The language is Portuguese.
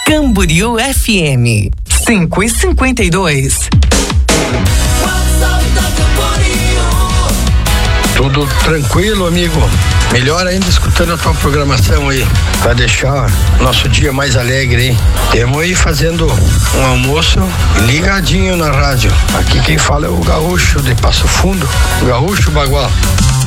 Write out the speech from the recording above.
Camboriú FM 5:52. Tudo tranquilo, amigo? Melhor ainda escutando a tua programação aí, pra deixar nosso dia mais alegre, hein? Temos aí fazendo um almoço ligadinho na rádio. Aqui quem fala é o Gaúcho de Passo Fundo, o Gaúcho Bagual.